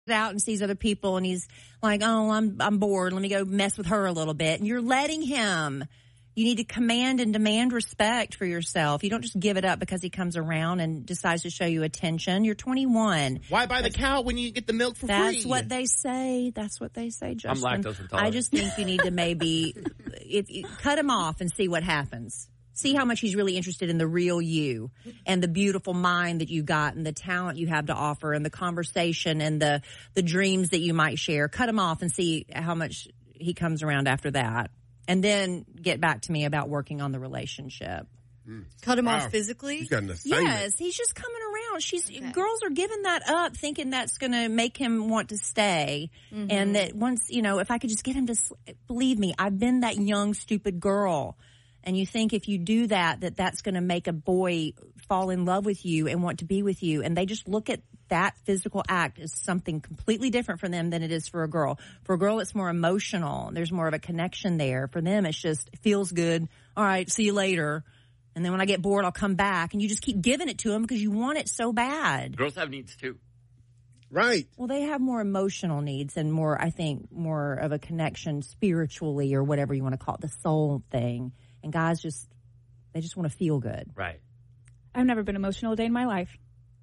out and sees other people and he's like, oh, I'm bored. Let me go mess with her a little bit. And you're letting him. You need to command and demand respect for yourself. You don't just give it up because he comes around and decides to show you attention. You're 21. Why buy the cow when you get the milk for free? That's what they say. That's what they say, Justin. I'm lactose intolerant. I just think you need to maybe if you cut him off and see what happens. See how much he's really interested in the real you and the beautiful mind that you got and the talent you have to offer and the conversation and the dreams that you might share. Cut him off and see how much he comes around after that. And then get back to me about working on the relationship. Cut him off physically? He's got an assignment. Yes, he's just coming around. Girls are giving that up, thinking that's going to make him want to stay. Mm-hmm. And that once, if I could just get him to, believe me, I've been that young, stupid girl. And you think if you do that that's going to make a boy fall in love with you and want to be with you. And they just look at that physical act as something completely different for them than it is for a girl. For a girl, it's more emotional. There's more of a connection there. For them, it's just, it feels good. All right, see you later. And then when I get bored, I'll come back. And you just keep giving it to them because you want it so bad. Girls have needs too. Right. Well, they have more emotional needs and more, I think, more of a connection spiritually or whatever you want to call it, the soul thing. And guys they just want to feel good. Right. I've never been emotional a day in my life.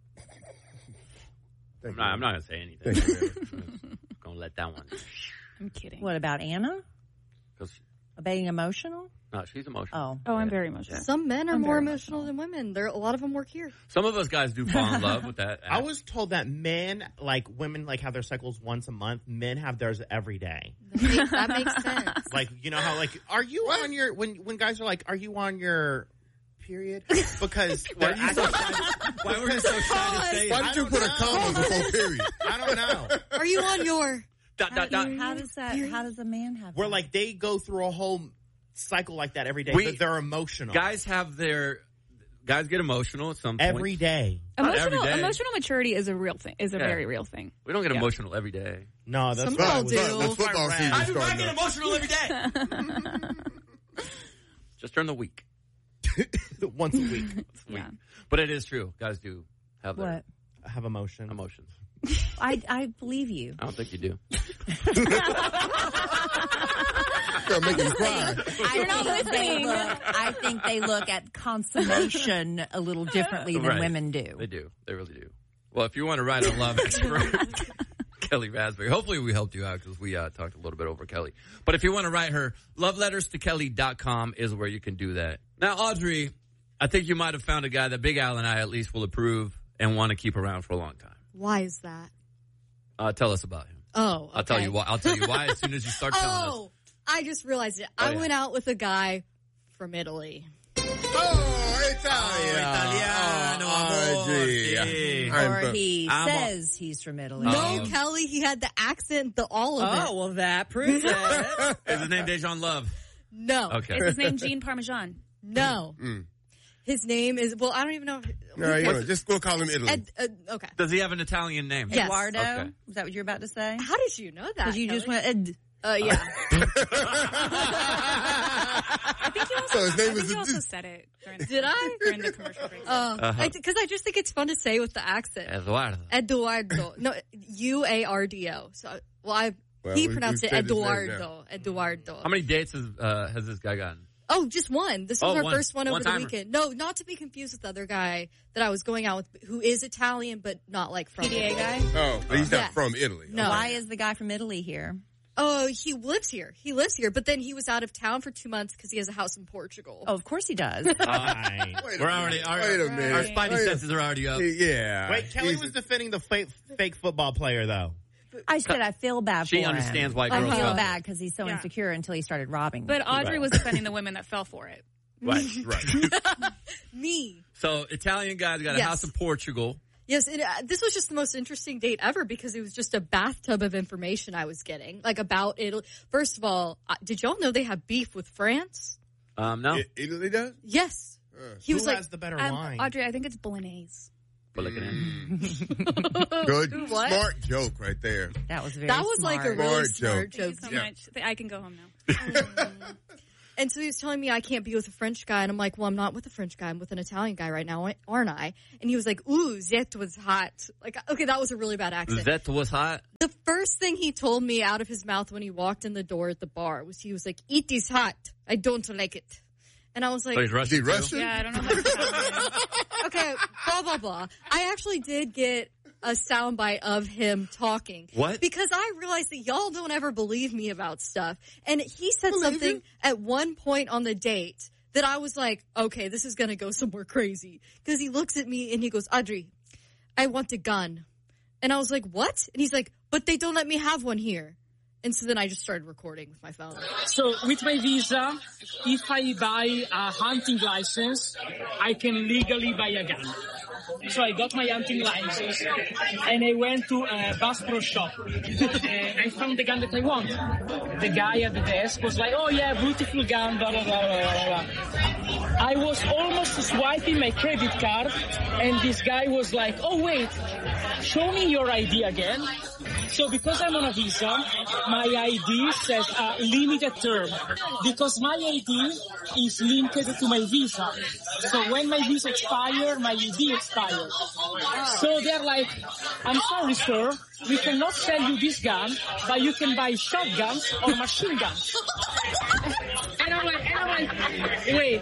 I'm not going to say anything. I'm going to let that one. I'm kidding. What about Anna? Being emotional? No, she's emotional. Oh, I'm very emotional. Some men are more emotional than women. A lot of them work here. Some of us guys do fall in love with that. I was told that men, like women, like have their cycles once a month. Men have theirs every day. That makes sense. Like, you know how, like, are you on your, when guys are like, are you on your period? Because why were you so shy to say it? Why did you put a comma before period? I don't know. Are you on your... How does a man have Where, that? like, they go through a whole cycle like that every day, but they're emotional. Guys get emotional at some point. Every day. Emotional maturity is a real thing. Is a very real thing. We don't get emotional every day. No, that's some people do. That's football season. I get emotional every day. Just during the week. Once a week. Yeah. But it is true. Guys do have have emotions. I believe you. I don't think you do. Gonna make you cry. I think they look at consummation a little differently than women do. They do. They really do. Well, if you want to write a love expert, Kelly Raspberry. Hopefully we helped you out because we talked a little bit over Kelly. But if you want to write her, loveletterstokelly.com is where you can do that. Now, Audrey, I think you might have found a guy that Big Al and I at least will approve and want to keep around for a long time. Why is that? Tell us about him. Oh, okay. I'll tell you why as soon as you start telling us. Oh, I just realized it. I went out with a guy from Italy. Oh, Italiano. Or he says he's from Italy. No, Kelly, he had the accent, all of it. Oh, well, that proves it. Is his name Dejan Love? No. Okay. Is his name Gene Parmesan? No. His name is, well, I don't even know. Just we'll call him Italy. Okay. Does he have an Italian name? Yes. Eduardo? Okay. Is that what you're about to say? How did you know that? Because you just went, yeah. I think you also said it. Did I? During the commercial break. Because I just think it's fun to say with the accent. Eduardo. No, Uardo. So, he pronounced it Eduardo. Eduardo. How many dates has this guy gotten? Oh, just one. This was our first one over the One-timer. weekend. No, not to be confused with the other guy that I was going out with, who is Italian, but not like from PDA guy? Oh, but he's not from Italy. No. Why is the guy from Italy here? Oh, he lives here. But then he was out of town for 2 months because he has a house in Portugal. Oh, of course he does. Wait a minute. Our spidey senses are already up. Yeah. Wait, Kelly was defending the fake football player, though. I said I feel bad for him. She understands why girls I feel fell. bad because he's so insecure until he started robbing. But Audrey was defending the women that fell for it. Right. Me. So, Italian guy's got a house in Portugal. Yes, this was just the most interesting date ever because it was just a bathtub of information I was getting, like about Italy. First of all, did y'all know they have beef with France? No. Italy does? Yes. He was has the better wine? Audrey, I think it's bolaise. Good. What? Smart joke right there. That was very That was smart. like a really Smart smart Thank joke. you so much. I can go home now. And so he was telling me I can't be with a French guy. And I'm like, well, I'm not with a French guy. I'm with an Italian guy right now, aren't I? And he was like, ooh, that was hot. Like, okay, that was a really bad accent. That was hot? The first thing he told me out of his mouth when he walked in the door at the bar was he was like, it is hot. I don't like it. And I was like... So he's Russian? Yeah, I don't know. Okay, blah, blah, blah. I actually did get a soundbite of him talking. What? Because I realized that y'all don't ever believe me about stuff. And he said something at one point on the date that I was like, okay, this is going to go somewhere crazy. Because he looks at me and he goes, Audrey, I want a gun. And I was like, what? And he's like, but they don't let me have one here. And so then I just started recording with my phone. So with my visa, if I buy a hunting license, I can legally buy a gun. So I got my hunting license and I went to a Bass Pro Shop. I found the gun that I want. The guy at the desk was like, oh yeah, beautiful gun, blah, blah, blah, blah, blah. I was almost swiping my credit card and this guy was like, oh wait, show me your ID again. So because I'm on a visa, my ID says limited term. Because my ID is linked to my visa. So when my visa expires, my ID expires. So they're like, I'm sorry, sir, we cannot sell you this gun, but you can buy shotguns or machine guns. And I'm like, wait,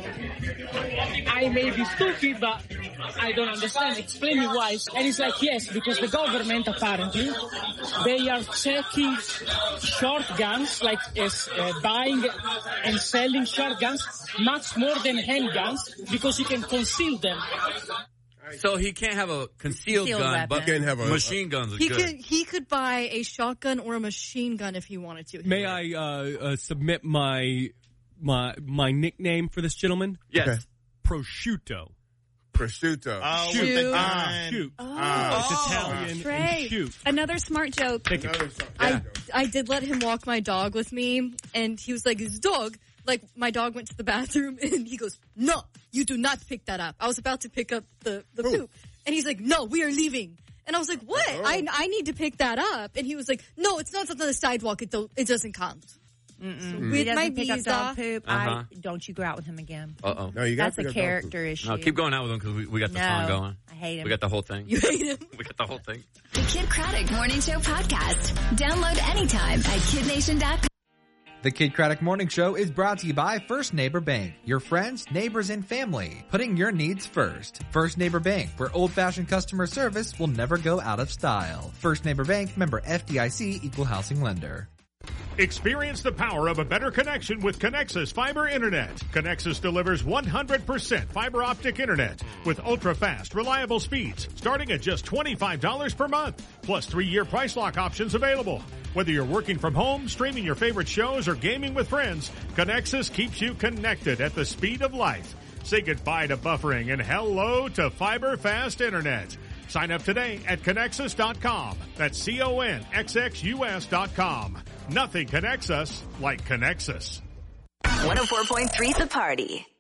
I may be stupid, but I don't understand. Explain me why. And he's like, yes, because the government apparently, they are checking shotguns, like buying and selling shotguns much more than handguns because you can conceal them. So he can't have a concealed gun, weapon. but Can't have a machine guns are good. He could buy a shotgun or a machine gun if he wanted to. May I submit my nickname for this gentleman? Yes. Okay. Prosciutto. Prosciutto. Oh, Shoot. with the gun. Shoot. Oh. It's Italian. Trey, And shoot. another smart joke. Thank you. I did let him walk my dog with me, and he was like, his dog, like my dog went to the bathroom, and he goes, no, you do not pick that up. I was about to pick up the poop, and he's like, no, we are leaving. And I was like, what? I need to pick that up. And he was like, no, it's not on the sidewalk. It doesn't count. So He with my doesn't pick up dog visa, poop. Don't you go out with him again. Uh-oh. No, you got That's a character issue. No, keep going out with him because we got the song going. I hate him. We got the whole thing. you hate him. We got the whole thing. The Kid Craddock Morning Show podcast. Download anytime at kidnation.com. The Kid Craddock Morning Show is brought to you by First Neighbor Bank. Your friends, neighbors, and family. Putting your needs first. First Neighbor Bank, where old-fashioned customer service will never go out of style. First Neighbor Bank, member FDIC, equal housing lender. Experience the power of a better connection with Connexus Fiber Internet. Connexus delivers 100% fiber optic internet with ultra-fast, reliable speeds starting at just $25 per month, plus 3-year price lock options available. Whether you're working from home, streaming your favorite shows, or gaming with friends, Connexus keeps you connected at the speed of light. Say goodbye to buffering and hello to fiber fast internet. Sign up today at Connexus.com. That's CONXXUS.com. Nothing connects us like Connexus. 104.3 The Party.